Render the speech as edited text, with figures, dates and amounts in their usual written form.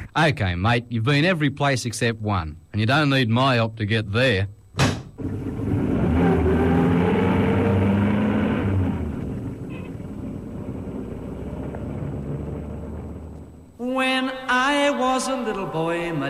OK, mate, you've been every place except one, and you don't need my help to get there. When I was a little boy, my